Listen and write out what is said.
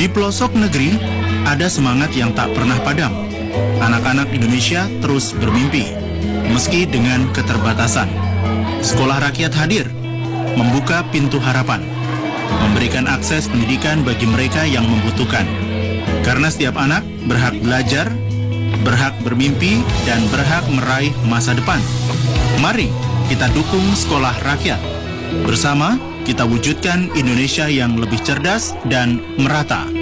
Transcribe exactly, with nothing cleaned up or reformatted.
Di pelosok negeri, ada semangat yang tak pernah padam. Anak-anak Indonesia terus bermimpi, meski dengan keterbatasan. Sekolah rakyat hadir, membuka pintu harapan, memberikan akses pendidikan bagi mereka yang membutuhkan. Karena setiap anak berhak belajar, berhak bermimpi, dan berhak meraih masa depan. Mari kita dukung sekolah rakyat. Bersama, kita wujudkan Indonesia yang lebih cerdas dan merata.